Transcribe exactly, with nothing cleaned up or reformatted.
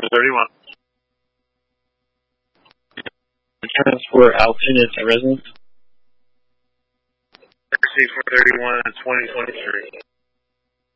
thirty-one. Transport Alpine at residence. Received four thirty-one and twenty twenty-three.